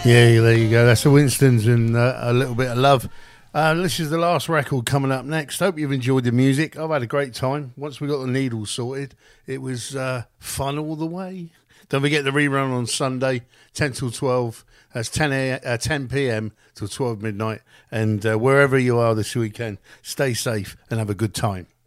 Yeah, there you go. That's the Winstons and a little bit of love. This is the last record coming up next. Hope you've enjoyed the music. I've had a great time. Once we got the needles sorted, it was fun all the way. Don't forget the rerun on Sunday, 10 till 12. That's 10 p.m. till 12 midnight. And wherever you are this weekend, stay safe and have a good time.